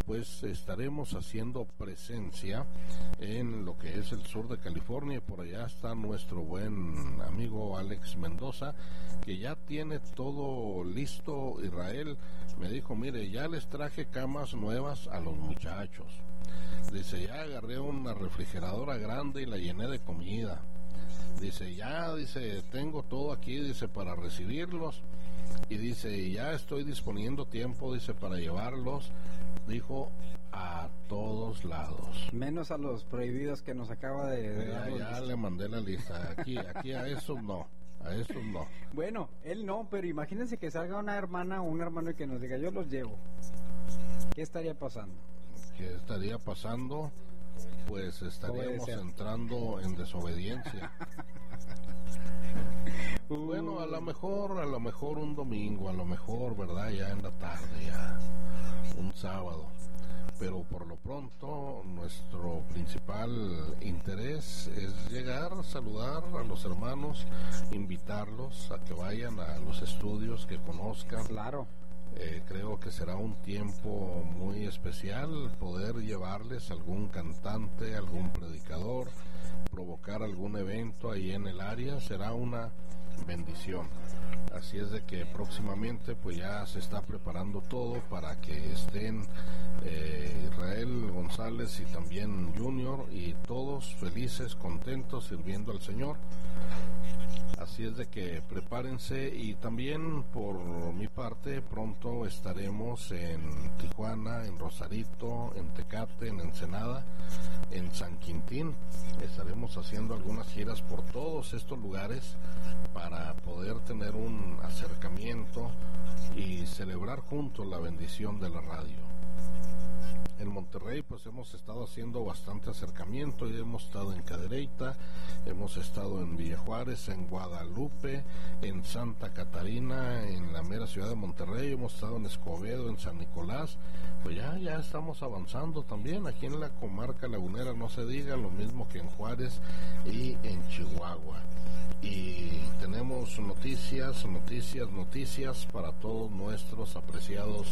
pues estaremos haciendo presencia en lo que es el sur de California, y por allá está nuestro buen amigo Alex Mendoza, que ya tiene todo listo. Israel me dijo, mire, ya les traje camas nuevas a los muchachos. Dice, ya agarré una refrigeradora grande y la llené de comida. Dice, ya, dice, tengo todo aquí, dice, para recibirlos. Y dice, ya estoy disponiendo tiempo, dice, para llevarlos, dijo, a todos lados. Menos a los prohibidos que nos acaba de dar. Ya le mandé la lista. Aquí a esos no. A esos no. Bueno, él no, pero imagínense que salga una hermana o un hermano y que nos diga, yo los llevo. ¿Qué estaría pasando? ¿Qué estaría pasando? Pues estaríamos entrando en desobediencia. Bueno, a lo mejor un domingo, a lo mejor, ¿verdad? Ya en la tarde, ya un sábado. Pero por lo pronto nuestro principal interés es llegar, saludar a los hermanos, invitarlos a que vayan a los estudios, que conozcan. Claro. Creo que será un tiempo muy especial poder llevarles algún cantante, algún predicador, provocar algún evento ahí en el área. Será una bendición. Así es de que próximamente pues ya se está preparando todo para que estén Israel González y también Junior y todos felices, contentos, sirviendo al Señor. Así es de que prepárense. Y también por mi parte pronto estaremos en Tijuana, en Rosarito, en Tecate, en Ensenada, en San Quintín. Estaremos haciendo algunas giras por todos estos lugares para poder tener un acercamiento y celebrar juntos la bendición de la radio. En Monterrey pues hemos estado haciendo bastante acercamiento y hemos estado en Cadereyta, hemos estado en Villa Juárez, en Guadalupe, en Santa Catarina, en la mera ciudad de Monterrey, hemos estado en Escobedo, en San Nicolás. Pues ya estamos avanzando también aquí en la comarca lagunera, no se diga, lo mismo que en Juárez y en Chihuahua. Y tenemos noticias para todos nuestros apreciados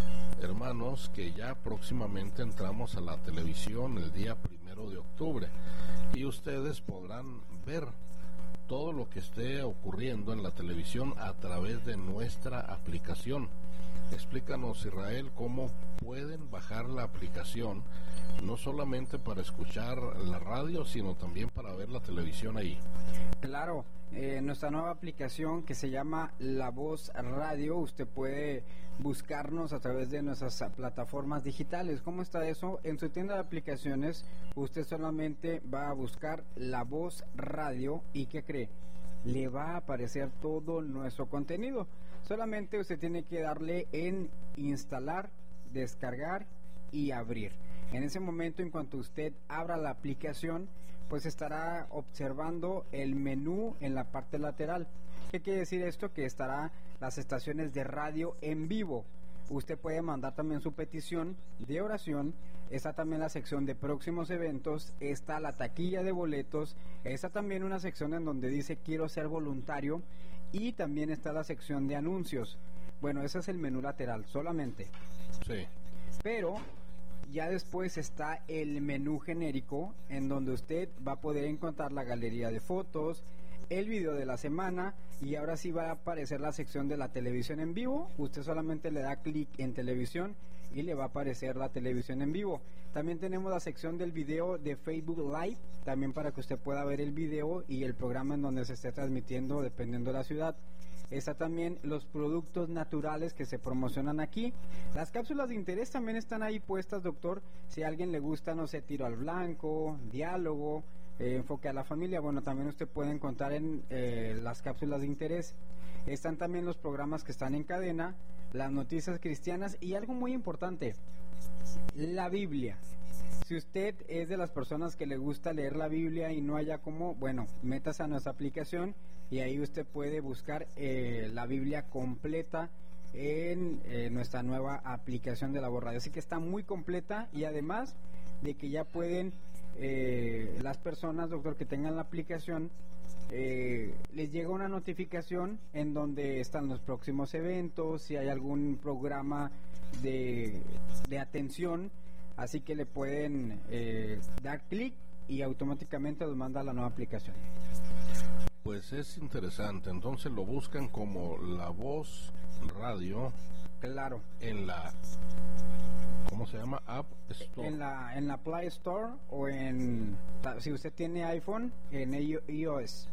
hermanos, que ya próximamente entramos a la televisión el día 1 de octubre y ustedes podrán ver todo lo que esté ocurriendo en la televisión a través de nuestra aplicación. Explícanos, Israel, cómo pueden bajar la aplicación, no solamente para escuchar la radio, sino también para ver la televisión ahí. Claro, nuestra nueva aplicación que se llama La Voz Radio, usted puede buscarnos a través de nuestras plataformas digitales. ¿Cómo está eso? En su tienda de aplicaciones, usted solamente va a buscar La Voz Radio y ¿qué cree? Le va a aparecer todo nuestro contenido. Solamente usted tiene que darle en instalar, descargar y abrir. En ese momento, en cuanto usted abra la aplicación, pues estará observando el menú en la parte lateral. ¿Qué quiere decir esto? Que estará las estaciones de radio en vivo. Usted puede mandar también su petición de oración. Está también la sección de próximos eventos, está la taquilla de boletos, está también una sección en donde dice quiero ser voluntario y también está la sección de anuncios. Bueno, ese es el menú lateral solamente. Sí. Pero ya después está el menú genérico, en donde usted va a poder encontrar la galería de fotos, el video de la semana, y ahora sí va a aparecer la sección de la televisión en vivo. Usted solamente le da clic en televisión y le va a aparecer la televisión en vivo. También tenemos la sección del video de Facebook Live, también para que usted pueda ver el video y el programa en donde se esté transmitiendo dependiendo de la ciudad. Está también los productos naturales que se promocionan aquí. Las cápsulas de interés también están ahí puestas, doctor. Si a alguien le gusta, no sé, tiro al blanco, diálogo, enfoque a la familia, bueno, también usted puede encontrar en las cápsulas de interés. Están también los programas que están en cadena, las noticias cristianas y algo muy importante, la Biblia. Si usted es de las personas que le gusta leer la Biblia y no haya cómo, bueno, métase a nuestra aplicación y ahí usted puede buscar la Biblia completa en nuestra nueva aplicación de La Voz Radio. Así que está muy completa, y además de que ya pueden las personas, doctor, que tengan la aplicación, les llega una notificación en donde están los próximos eventos, si hay algún programa de atención, así que le pueden dar clic y automáticamente los manda a la nueva aplicación. Pues es interesante, entonces lo buscan como La Voz Radio. Claro. En la, ¿cómo se llama? App Store. En la Play Store o si usted tiene iPhone, en iOS.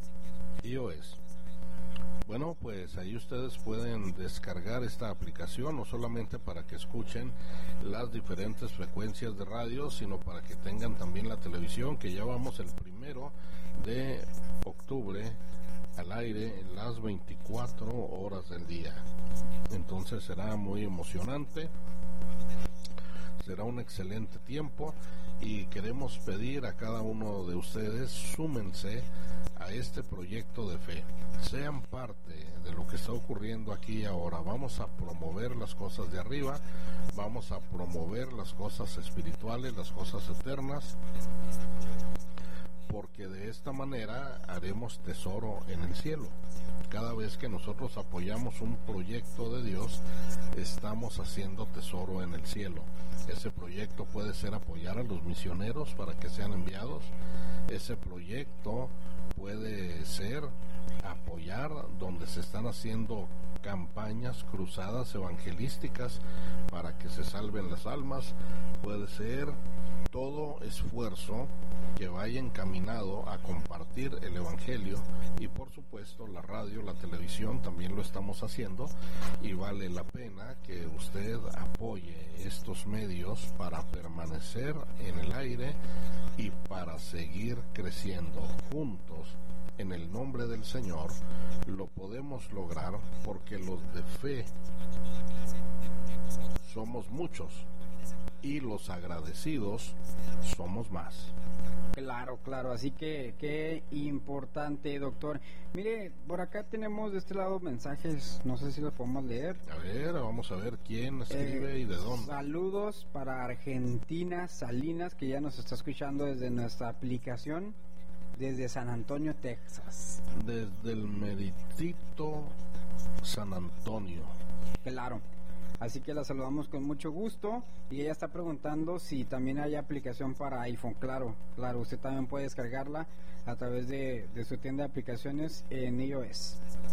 Bueno, pues ahí ustedes pueden descargar esta aplicación, no solamente para que escuchen las diferentes frecuencias de radio, sino para que tengan también la televisión, que ya vamos el 1 de octubre al aire en las 24 horas del día. Entonces será muy emocionante, será un excelente tiempo y queremos pedir a cada uno de ustedes, súmense a este proyecto de fe, sean parte de lo que está ocurriendo aquí y ahora. Vamos a promover las cosas de arriba, vamos a promover las cosas espirituales, las cosas eternas, porque de esta manera haremos tesoro en el cielo. Cada vez que nosotros apoyamos un proyecto de Dios, estamos haciendo tesoro en el cielo. Ese proyecto puede ser apoyar a los misioneros para que sean enviados. Ese proyecto puede ser apoyar donde se están haciendo campañas, cruzadas evangelísticas para que se salven las almas. Puede ser todo esfuerzo que vaya encaminado a compartir el evangelio, y por supuesto la radio, la televisión también lo estamos haciendo, y vale la pena que usted apoye estos medios para permanecer en el aire y para seguir creciendo juntos. En el nombre del Señor lo podemos lograr, porque los de fe somos muchos y los agradecidos somos más. Claro, así que qué importante, doctor. Mire, por acá tenemos de este lado mensajes, no sé si los podemos leer. A ver, vamos a ver quién escribe y de dónde. Saludos para Argentina, Salinas, que ya nos está escuchando desde nuestra aplicación, desde San Antonio, Texas. Desde el meritito San Antonio. Claro. Así que la saludamos con mucho gusto, y ella está preguntando si también hay aplicación para iPhone. Claro, usted también puede descargarla a través de su tienda de aplicaciones en iOS.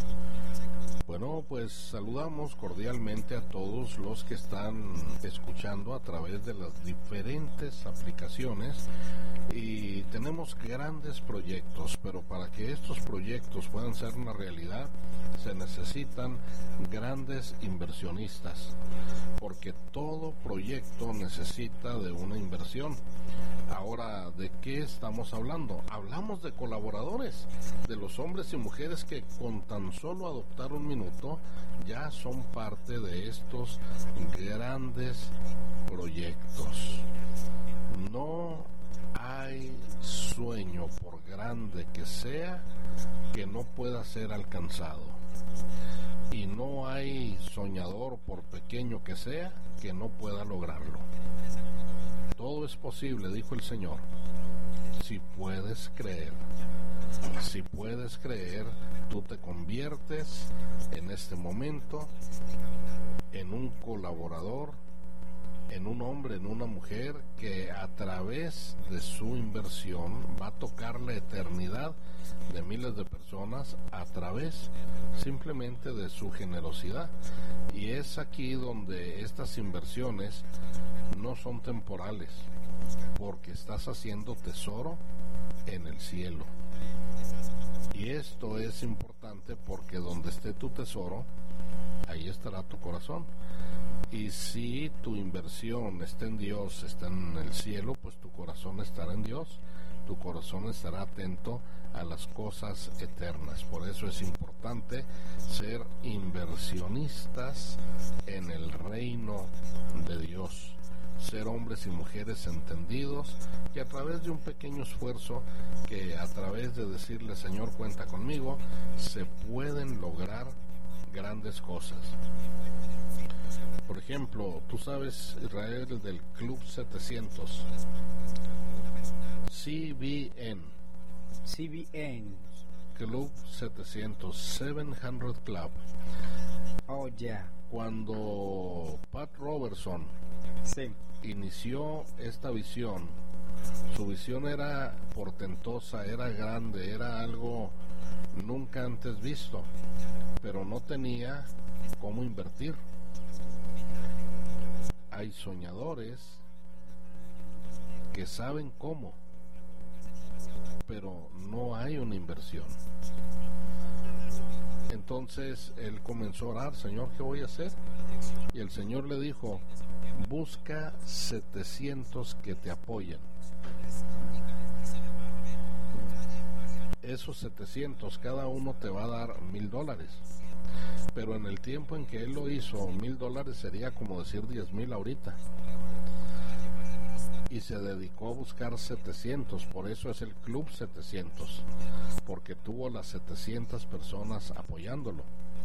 Bueno, pues saludamos cordialmente a todos los que están escuchando a través de las diferentes aplicaciones, y tenemos grandes proyectos, pero para que estos proyectos puedan ser una realidad se necesitan grandes inversionistas, porque todo proyecto necesita de una inversión. Ahora, ¿de qué estamos hablando? Hablamos de colaboradores, de los hombres y mujeres que con tan solo adoptar un minuto ya son parte de estos grandes proyectos. No hay sueño, por grande que sea, que no pueda ser alcanzado. Y no hay soñador, por pequeño que sea, que no pueda lograrlo. Todo es posible, dijo el Señor, si puedes creer. Si puedes creer, tú te conviertes en este momento en un colaborador, en un hombre, en una mujer que a través de su inversión va a tocar la eternidad de miles de personas a través simplemente de su generosidad. Y es aquí donde estas inversiones no son temporales, porque estás haciendo tesoro en el cielo. Y esto es importante, porque donde esté tu tesoro, ahí estará tu corazón. Y si tu inversión está en Dios, está en el cielo, pues tu corazón estará en Dios, tu corazón estará atento a las cosas eternas. Por eso es importante ser inversionistas en el reino de Dios, ser hombres y mujeres entendidos, que a través de un pequeño esfuerzo, que a través de decirle Señor cuenta conmigo, se pueden lograr grandes cosas. Por ejemplo, tú sabes, Israel, del Club 700, CBN, Club 700 Club. Oh, ya. Cuando Pat Robertson Sí. inició esta visión, su visión era portentosa, era grande, era algo nunca antes visto, pero no tenía cómo invertir. Hay soñadores que saben cómo, pero no hay una inversión. Entonces él comenzó a orar: Señor, ¿qué voy a hacer? Y el Señor le dijo: busca 700 que te apoyen. Esos 700, cada uno te va a dar $1,000. Pero en el tiempo en que él lo hizo, $1,000 sería como decir 10,000 ahorita. Y se dedicó a buscar 700, por eso es el Club 700, porque tuvo las 700 personas apoyándolo.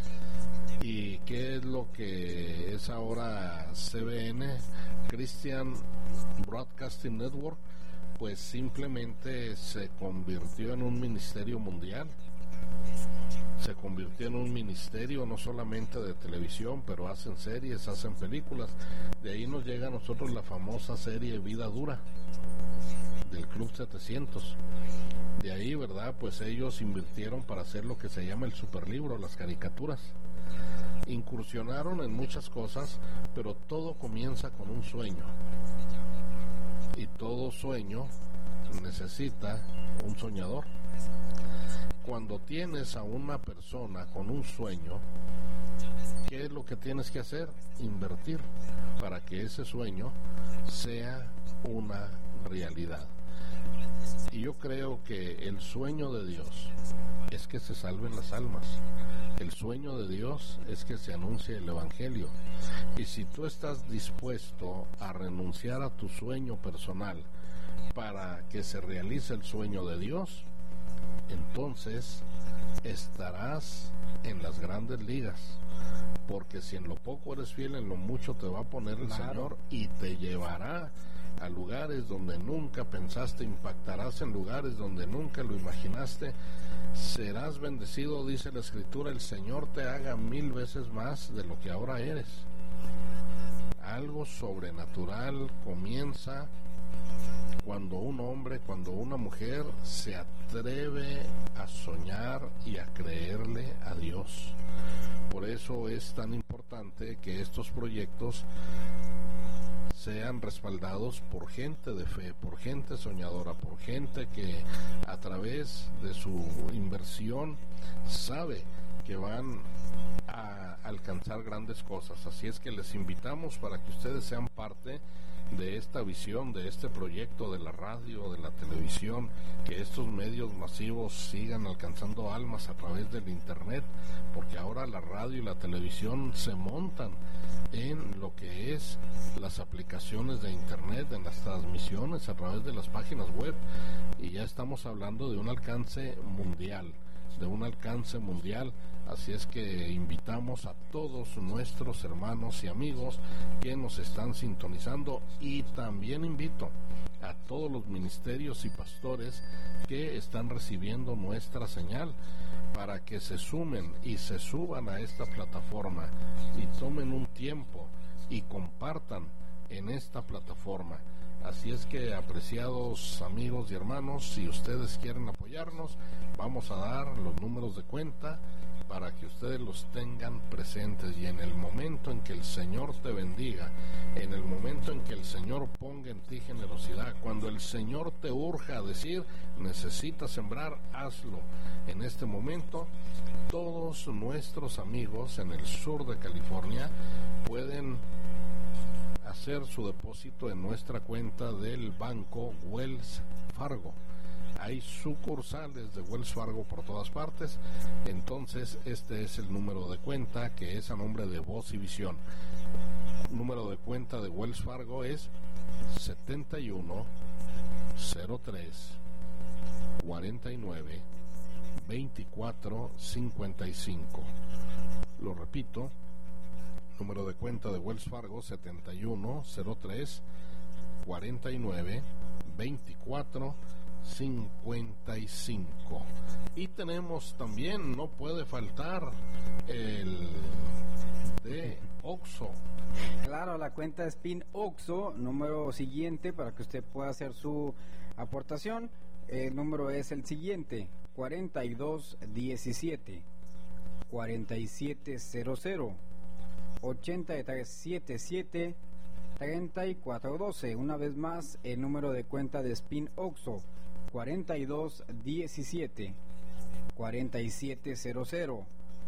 ¿Y qué es lo que es ahora CBN, Christian Broadcasting Network? Pues simplemente se convirtió en un ministerio mundial. Se convirtió en un ministerio no solamente de televisión, pero hacen series, hacen películas. De ahí nos llega a nosotros la famosa serie Vida Dura del Club 700. De ahí, ¿verdad? Pues ellos invirtieron para hacer lo que se llama el superlibro, las caricaturas. Incursionaron en muchas cosas, pero todo comienza con un sueño. Y todo sueño necesita un soñador. Cuando tienes a una persona con un sueño, ¿qué es lo que tienes que hacer? Invertir para que ese sueño sea una realidad. Y yo creo que el sueño de Dios es que se salven las almas. El sueño de Dios es que se anuncie el Evangelio. Y si tú estás dispuesto a renunciar a tu sueño personal para que se realice el sueño de Dios, entonces estarás en las grandes ligas. Porque si en lo poco eres fiel, en lo mucho te va a poner el Señor y te llevará a lugares donde nunca pensaste, impactarás en lugares donde nunca lo imaginaste. Serás bendecido, dice la Escritura: el Señor te haga 1000 veces más de lo que ahora eres. Algo sobrenatural comienza cuando un hombre, cuando una mujer se atreve a soñar y a creerle a Dios. Por eso es tan importante que estos proyectos sean respaldados por gente de fe, por gente soñadora, por gente que a través de su inversión sabe que van a alcanzar grandes cosas. Así es que les invitamos para que ustedes sean parte de esta visión, de este proyecto, de la radio, de la televisión, que estos medios masivos sigan alcanzando almas a través del internet, porque ahora la radio y la televisión se montan en lo que es las aplicaciones de internet, en las transmisiones a través de las páginas web, y ya estamos hablando de un alcance mundial, así es que invitamos a todos nuestros hermanos y amigos que nos están sintonizando, y también invito a todos los ministerios y pastores que están recibiendo nuestra señal para que se sumen y se suban a esta plataforma y tomen un tiempo y compartan en esta plataforma. Así es que, apreciados amigos y hermanos, si ustedes quieren apoyarnos, vamos a dar los números de cuenta para que ustedes los tengan presentes, y en el momento en que el Señor te bendiga, en el momento en que el Señor ponga en ti generosidad, cuando el Señor te urja a decir necesitas sembrar, hazlo. En este momento todos nuestros amigos en el sur de California pueden hacer su depósito en nuestra cuenta del banco Wells Fargo. Hay sucursales de Wells Fargo por todas partes. Entonces este es el número de cuenta, que es a nombre de Voz y Visión. El número de cuenta de Wells Fargo es 71 03 49 24 55. Lo repito: número de cuenta de Wells Fargo 71 03 49 24 55. Y tenemos también, no puede faltar, el de OXXO. Claro, la cuenta Spin OXXO, número siguiente para que usted pueda hacer su aportación. El número es el siguiente: 4217 4700 8377 3412. Una vez más, el número de cuenta de Spin OXXO: 4217 4700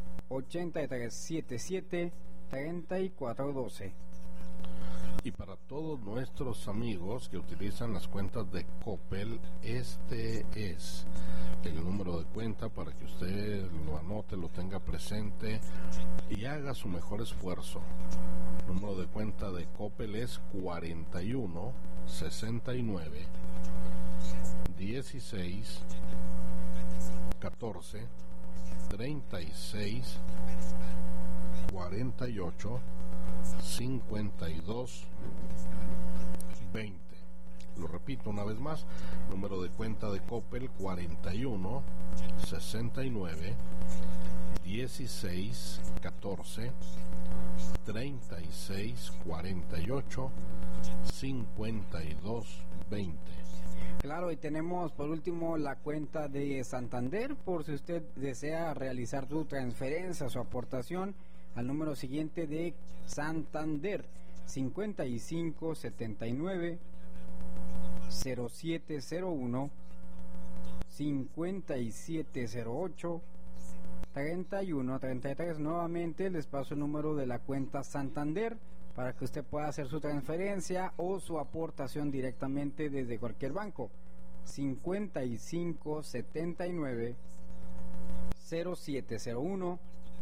8377 3412. Y para todos nuestros amigos que utilizan las cuentas de Coppel, este es el número de cuenta para que usted lo anote, lo tenga presente y haga su mejor esfuerzo. El número de cuenta de Coppel es 41 69 16 14 36 48 52 20. Lo repito una vez más: número de cuenta de Coppel 41 69 16 14 36 48 52 20. Claro, y tenemos por último la cuenta de Santander, por si usted desea realizar su transferencia, su aportación al número siguiente de Santander: 55 79 0701 5708 3133. Nuevamente les paso el número de la cuenta Santander para que usted pueda hacer su transferencia o su aportación directamente desde cualquier banco: 55 79 0701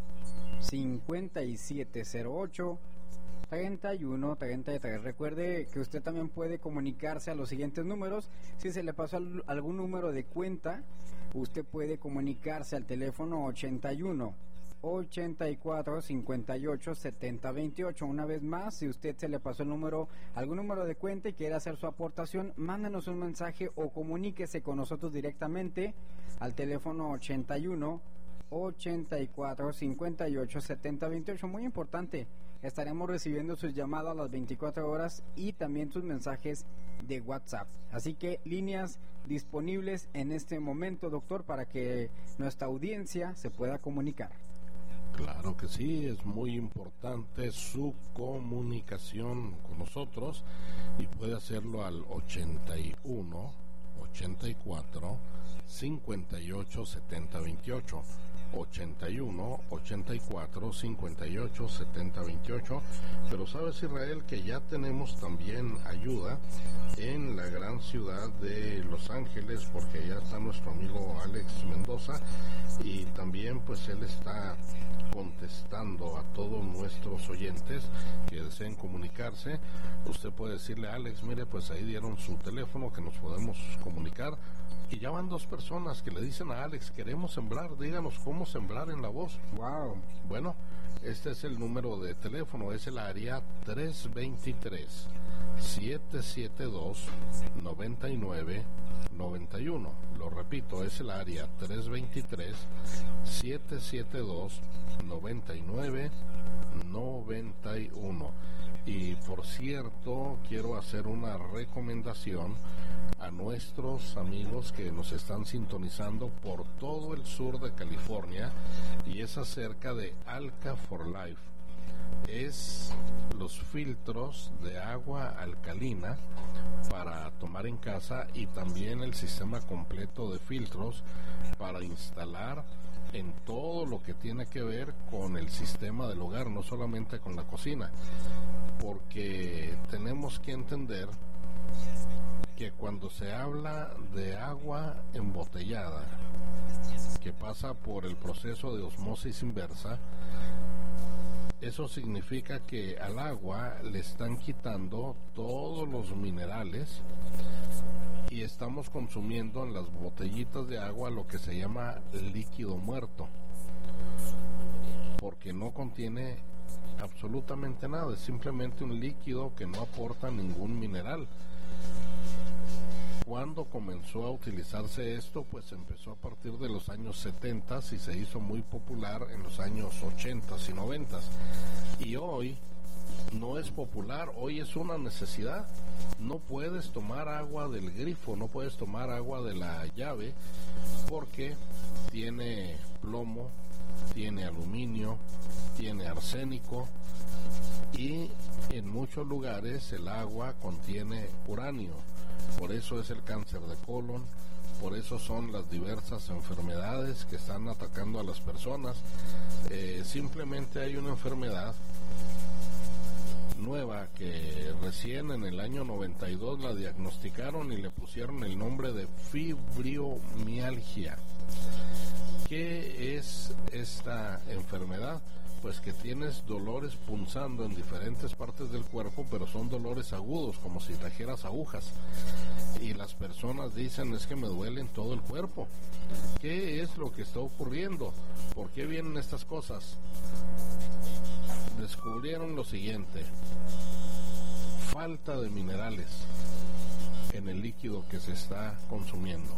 5708 3133. Recuerde que usted también puede comunicarse a los siguientes números. Si se le pasó algún número de cuenta, usted puede comunicarse al teléfono 81 84 58 70 28. Una vez más, si usted se le pasó algún número de cuenta y quiere hacer su aportación, mándanos un mensaje o comuníquese con nosotros directamente al teléfono 81 84 58 70 28. Muy importante, estaremos recibiendo sus llamadas a las 24 horas y también sus mensajes de WhatsApp. Así que líneas disponibles en este momento, doctor, para que nuestra audiencia se pueda comunicar. Claro que sí, es muy importante su comunicación con nosotros y puede hacerlo al 81 84 58 70 28. 81 84 58 70 28. Pero sabes, Israel, que ya tenemos también ayuda en la gran ciudad de Los Ángeles, porque ya está nuestro amigo Alex Mendoza y también pues él está contestando a todos nuestros oyentes que deseen comunicarse. Usted puede decirle a Alex: mire, pues ahí dieron su teléfono que nos podemos comunicar. Y ya van 2 personas que le dicen a Alex: queremos sembrar, díganos cómo sembrar en La Voz. Wow. Bueno, este es el número de teléfono, es el área 323 772 99 91. Lo repito, es el área 323 772 99 91. Y por cierto, quiero hacer una recomendación a nuestros amigos que nos están sintonizando por todo el sur de California, y es acerca de Alka for Life. Es los filtros de agua alcalina para tomar en casa y también el sistema completo de filtros para instalar en todo lo que tiene que ver con el sistema del hogar, no solamente con la cocina, porque tenemos que entender que cuando se habla de agua embotellada, que pasa por el proceso de osmosis inversa, eso significa que al agua le están quitando todos los minerales y estamos consumiendo en las botellitas de agua lo que se llama líquido muerto, porque no contiene absolutamente nada, es simplemente un líquido que no aporta ningún mineral. ¿Cuándo comenzó a utilizarse esto? Pues empezó a partir de los años 70 y se hizo muy popular en los años 80 y 90. Y hoy no es popular, hoy es una necesidad. No puedes tomar agua del grifo, no puedes tomar agua de la llave porque tiene plomo, tiene aluminio, tiene arsénico y en muchos lugares el agua contiene uranio. Por eso es el cáncer de colon, por eso son las diversas enfermedades que están atacando a las personas. Simplemente hay una enfermedad nueva que recién en el año 92 la diagnosticaron y le pusieron el nombre de fibromialgia. ¿Qué es esta enfermedad? Pues que tienes dolores punzando en diferentes partes del cuerpo, pero son dolores agudos, como si trajeras agujas. Y las personas dicen, es que me duele en todo el cuerpo. ¿Qué es lo que está ocurriendo? ¿Por qué vienen estas cosas? Descubrieron lo siguiente: falta de minerales en el líquido que se está consumiendo.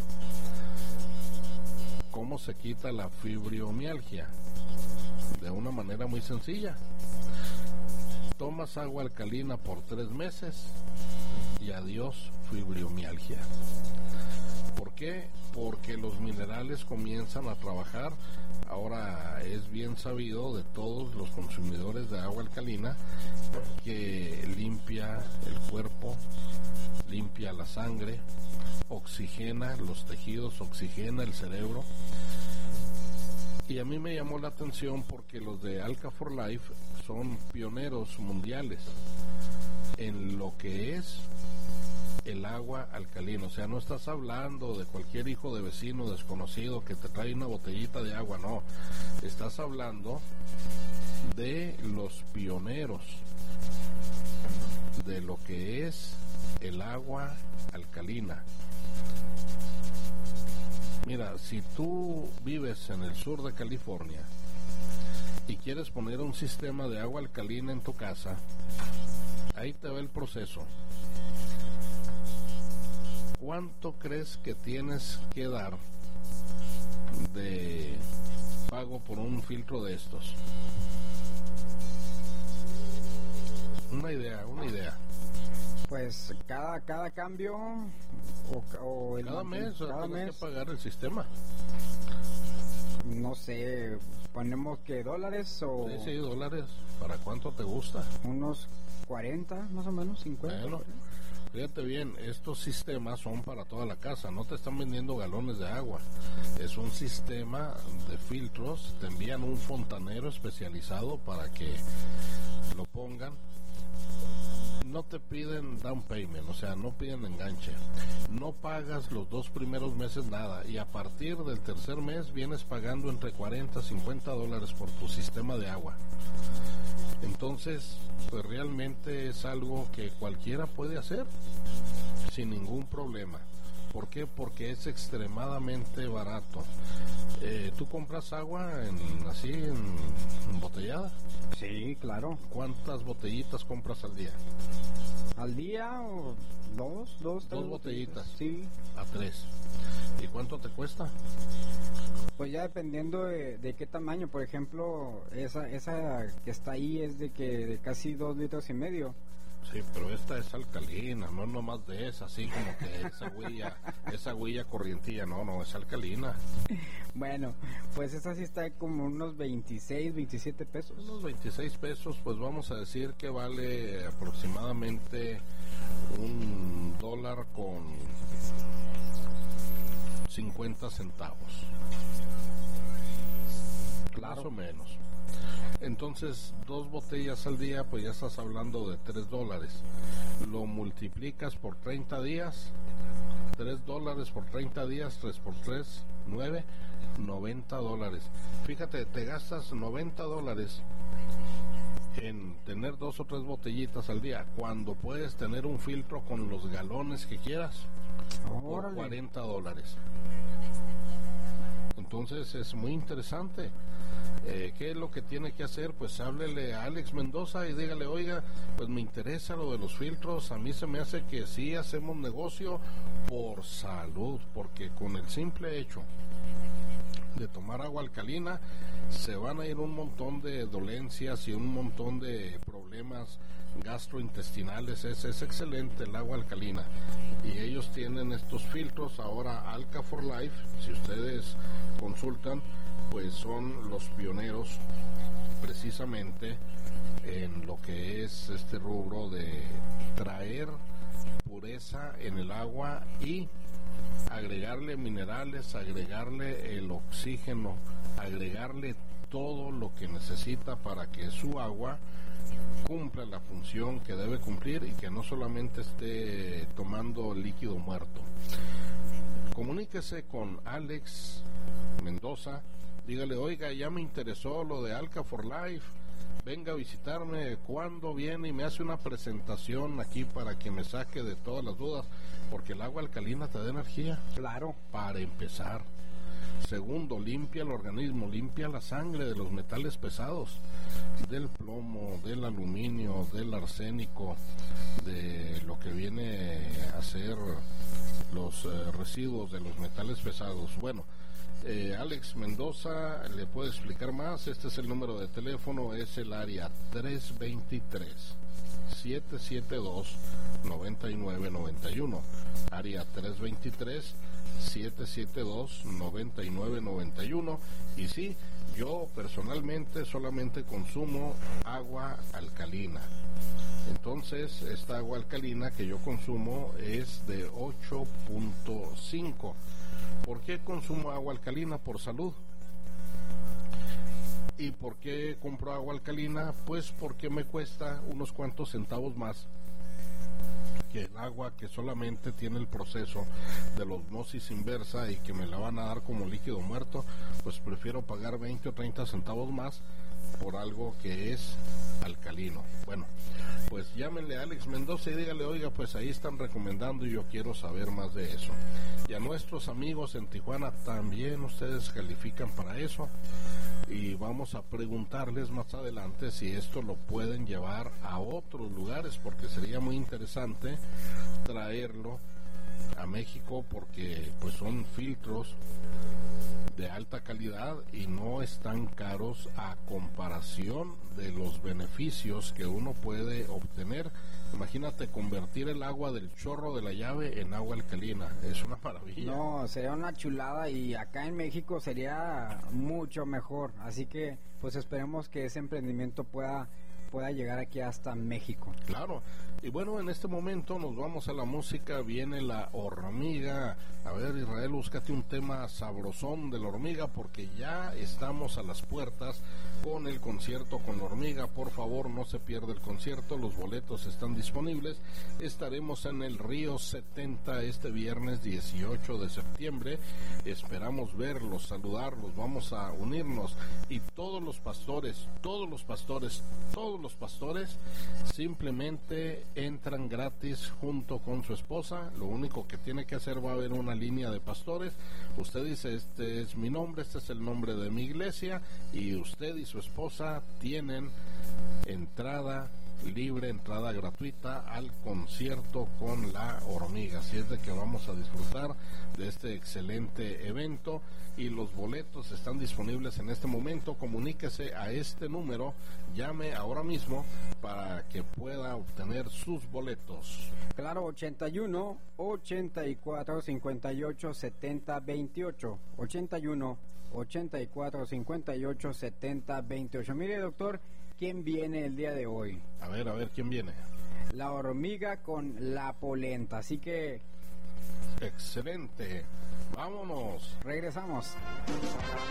¿Cómo se quita la fibromialgia? De una manera muy sencilla. Tomas agua alcalina por 3 meses y adiós fibromialgia. ¿Por qué? Porque los minerales comienzan a trabajar. Ahora es bien sabido de todos los consumidores de agua alcalina que limpia el cuerpo, limpia la sangre, oxigena los tejidos, oxigena el cerebro. Y a mí me llamó la atención porque los de Alka for Life son pioneros mundiales en lo que es el agua alcalina. O sea, no estás hablando de cualquier hijo de vecino desconocido que te trae una botellita de agua, no. Estás hablando de los pioneros de lo que es el agua alcalina. Mira, si tú vives en el sur de California y quieres poner un sistema de agua alcalina en tu casa, ahí te va el proceso. ¿Cuánto crees que tienes que dar de pago por un filtro de estos? Una idea. Pues cada cambio o el cada mes cada tienes mes que pagar el sistema. No sé, ponemos que $, o Sí, dólares. ¿Para cuánto te gusta? unos 40 más o menos, 50. Bueno, fíjate bien, estos sistemas son para toda la casa, no te están vendiendo galones de agua. Es un sistema de filtros, te envían un fontanero especializado para que lo pongan. No te piden down payment, o sea, no piden enganche. No pagas los 2 primeros meses nada y a partir del tercer mes vienes pagando entre $40 y $50 por tu sistema de agua. Entonces, pues realmente es algo que cualquiera puede hacer sin ningún problema. ¿Por qué? Porque es extremadamente barato. ¿Tú compras agua así en botellada? Sí, claro. ¿Cuántas botellitas compras al día? ¿Al día o dos, tres 2 botellitas. Sí. A 3. ¿Y cuánto te cuesta? Pues ya dependiendo de qué tamaño. Por ejemplo, esa que está ahí es de casi 2,5 litros. Sí, pero esta es alcalina, no nomás de esa, así como que esa huella corrientilla, no, es alcalina. Bueno, pues esa sí está como unos 26, 27 pesos. Unos 26 pesos, pues vamos a decir que vale aproximadamente $1 con 50 centavos. Claro. Más o menos. Entonces, 2 botellas al día, pues ya estás hablando de $3. Lo multiplicas por 30 días, $3 por 30 días, 3 por 3, 9, $90. Fíjate, te gastas $90 en tener 2 o 3 botellitas al día, cuando puedes tener un filtro con los galones que quieras por $40. Entonces es muy interesante. ¿Qué es lo que tiene que hacer? Pues háblele a Alex Mendoza y dígale, oiga, pues me interesa lo de los filtros, a mí se me hace que sí hacemos negocio por salud, porque con el simple hecho de tomar agua alcalina se van a ir un montón de dolencias y un montón de problemas gastrointestinales. Es excelente el agua alcalina, y ellos tienen estos filtros ahora, Alka for Life. Si ustedes consultan, pues son los pioneros precisamente en lo que es este rubro de traer pureza en el agua y agregarle minerales, agregarle el oxígeno, agregarle todo lo que necesita para que su agua cumpla la función que debe cumplir y que no solamente esté tomando líquido muerto. Comuníquese con Alex Mendoza, dígale, oiga, ya me interesó lo de Alka for Life, venga a visitarme, cuando viene y me hace una presentación aquí para que me saque de todas las dudas, porque el agua alcalina te da energía. Claro. Para empezar. Segundo, limpia el organismo, limpia la sangre de los metales pesados, del plomo, del aluminio, del arsénico, de lo que viene a ser los residuos de los metales pesados. Bueno, Alex Mendoza le puede explicar más. Este es el número de teléfono, es el área 323-772-9991, área 323-772-9991. Y sí, yo personalmente solamente consumo agua alcalina. Entonces, esta agua alcalina que yo consumo es de 8.5. ¿Por qué consumo agua alcalina? Por salud. ¿Y por qué compro agua alcalina? Pues porque me cuesta unos cuantos centavos más que el agua que solamente tiene el proceso de la osmosis inversa y que me la van a dar como líquido muerto. Pues prefiero pagar 20 o 30 centavos más por algo que es alcalino. Bueno, pues llámenle a Alex Mendoza y dígale, oiga, pues ahí están recomendando y yo quiero saber más de eso. Y a nuestros amigos en Tijuana también, ustedes califican para eso, y vamos a preguntarles más adelante si esto lo pueden llevar a otros lugares, porque sería muy interesante traerlo a México, porque pues son filtros de alta calidad y no están caros a comparación de los beneficios que uno puede obtener. Imagínate convertir el agua del chorro de la llave en agua alcalina, es una maravilla. No, sería una chulada, y acá en México sería mucho mejor, así que pues esperemos que ese emprendimiento pueda llegar aquí hasta México. Claro. Y bueno, en este momento nos vamos a la música, viene la hormiga. A ver, Israel, búscate un tema sabrosón de la hormiga, porque ya estamos a las puertas con el concierto con la hormiga. Por favor, no se pierda el concierto, los boletos están disponibles. Estaremos en el Río 70 este viernes 18 de septiembre. Esperamos verlos, saludarlos, vamos a unirnos, y todos los pastores simplemente entran gratis junto con su esposa. Lo único que tiene que hacer, va a haber una línea de pastores. Usted dice, este es mi nombre, este es el nombre de mi iglesia, y usted y su esposa tienen entrada libre, entrada gratuita al concierto con la hormiga. Así es de que vamos a disfrutar de este excelente evento, y los boletos están disponibles en este momento. Comuníquese a este número, llame ahora mismo para que pueda obtener sus boletos. Claro, 81 84 58 70 28, 81 84 58 70 28. Mire, doctor, ¿quién viene el día de hoy? A ver, ¿quién viene? La hormiga con la polenta, así que... Excelente, vámonos. Regresamos.